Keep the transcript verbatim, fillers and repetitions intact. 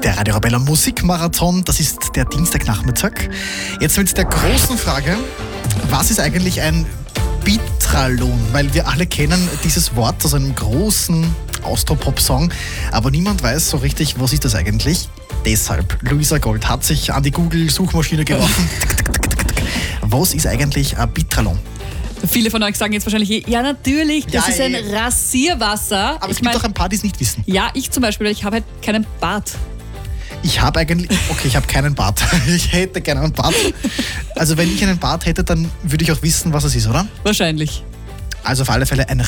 Der Radio Arabella Musikmarathon, das ist der Dienstagnachmittag. Jetzt mit der großen Frage, was ist eigentlich ein Bitrallon? Weil wir alle kennen dieses Wort aus einem großen Austro-Pop-Song, aber niemand weiß so richtig, was ist das eigentlich. Deshalb, Luisa Gold hat sich an die Google-Suchmaschine geworfen. Was ist eigentlich ein Bitrallon? Viele von euch sagen jetzt wahrscheinlich, ja natürlich, das Ja, ist ein eh. Rasierwasser. Aber es ich gibt mein, auch ein paar, die es nicht wissen. ja, ich zum Beispiel, ich habe halt keinen Bart. Ich habe eigentlich, okay, ich habe keinen Bart. Ich hätte gerne einen Bart. Also wenn ich einen Bart hätte, dann würde ich auch wissen, was es ist, oder? Wahrscheinlich. Also auf alle Fälle ein